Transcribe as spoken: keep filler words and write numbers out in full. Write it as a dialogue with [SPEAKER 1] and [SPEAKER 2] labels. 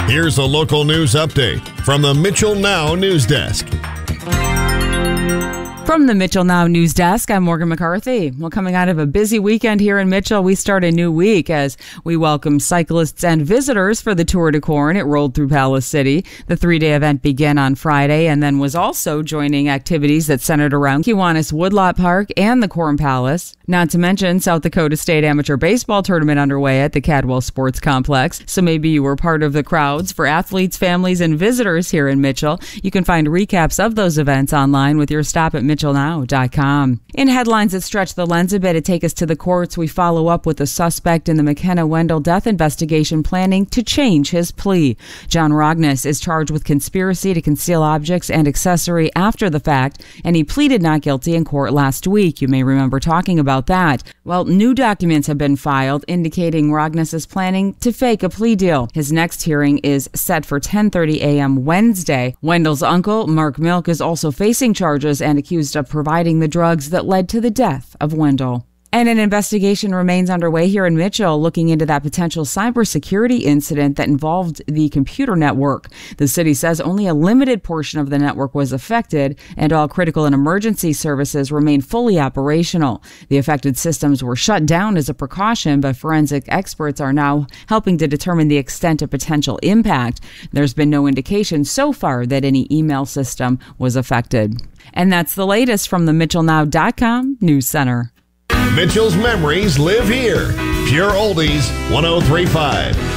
[SPEAKER 1] Here's a local news update from the Mitchell Now News Desk.
[SPEAKER 2] From the Mitchell Now News Desk, I'm Morgan McCarthy. Well, coming out of a busy weekend here in Mitchell, we start a new week as we welcome cyclists and visitors for the Tour de Corn. It rolled through Palace City. The three-day event began on Friday and then was also joining activities that centered around Kiwanis Woodlot Park and the Corn Palace. Not to mention South Dakota State Amateur Baseball Tournament underway at the Cadwell Sports Complex. So maybe you were part of the crowds. For athletes, families, and visitors here in Mitchell, you can find recaps of those events online with your stop at Mitchell Now dot com. In headlines that stretch the lens a bit to take us to the courts, we follow up with the suspect in the McKenna Wendell death investigation planning to change his plea. John Rogness is charged with conspiracy to conceal objects and accessory after the fact, and he pleaded not guilty in court last week. You may remember talking about that. Well, new documents have been filed indicating Rogness is planning to fake a plea deal. His next hearing is set for ten thirty a.m. Wednesday. Wendell's uncle, Mark Milk, is also facing charges and accused of providing the drugs that led to the death of Wendell. And an investigation remains underway here in Mitchell looking into that potential cybersecurity incident that involved the computer network. The city says only a limited portion of the network was affected and all critical and emergency services remain fully operational. The affected systems were shut down as a precaution, but forensic experts are now helping to determine the extent of potential impact. There's been no indication so far that any email system was affected. And that's the latest from the Mitchell Now dot com News Center.
[SPEAKER 1] Mitchell's memories live here. Pure Oldies one oh three point five.